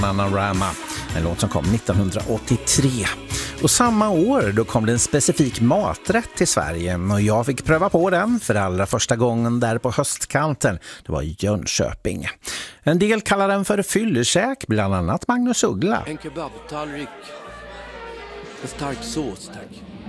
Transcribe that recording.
Bananarama, en låt som kom 1983. Och samma år då kom det en specifik maträtt till Sverige och jag fick pröva på den för allra första gången där på höstkanten. Det var i Jönköping. En del kallar den för fyllekäk, bland annat Magnus Uggla. En kebabtallrik. En stark sås, tack.